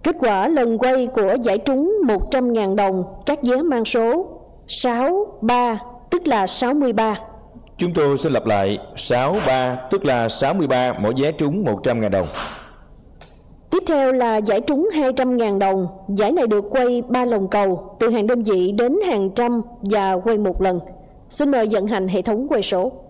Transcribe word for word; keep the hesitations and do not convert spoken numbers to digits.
Kết quả lần quay của giải trúng một trăm nghìn đồng các vé mang số sáu ba, tức là sáu mươi ba. Chúng tôi sẽ lặp lại: sáu ba tức là sáu mươi ba, mỗi vé trúng một trăm nghìn đồng. Tiếp theo là giải trúng hai trăm nghìn đồng. Giải này được quay ba lần cầu, từ hàng đơn vị đến hàng trăm và quay một lần. Xin mời vận hành hệ thống quay số.